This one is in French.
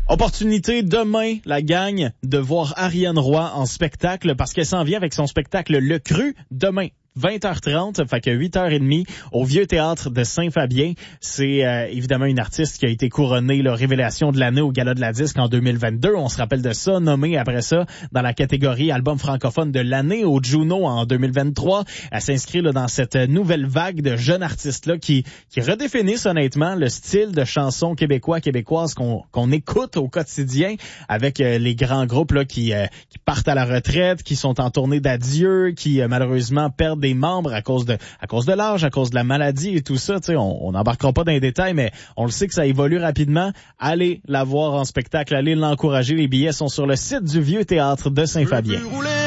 Opportunité demain, la gang, de voir Ariane Roy en spectacle parce qu'elle s'en vient avec son spectacle Le Cru demain. 20h30, fait que 8h30 au Vieux Théâtre de Saint-Fabien. C'est évidemment une artiste qui a été couronnée la révélation de l'année au Gala de la Disque en 2022. On se rappelle de ça, nommée après ça dans la catégorie album francophone de l'année au Juno en 2023. Elle s'inscrit là, dans cette nouvelle vague de jeunes artistes-là qui redéfinissent honnêtement le style de chanson québécoises qu'on écoute au quotidien avec les grands groupes là, qui partent à la retraite, qui sont en tournée d'adieu, qui malheureusement perdent des membres à cause de l'âge, à cause de la maladie et tout ça. Tu sais, on n'embarquera pas dans les détails, mais on le sait que ça évolue rapidement. Allez la voir en spectacle, allez l'encourager. Les billets sont sur le site du Vieux Théâtre de Saint-Fabien.